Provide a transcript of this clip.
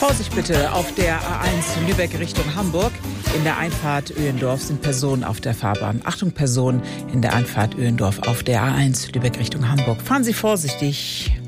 Vorsicht bitte auf der A1 Lübeck Richtung Hamburg. In der Einfahrt Öhendorf sind Personen auf der Fahrbahn. Achtung, Personen in der Einfahrt Öhendorf auf der A1 Lübeck Richtung Hamburg. Fahren Sie vorsichtig.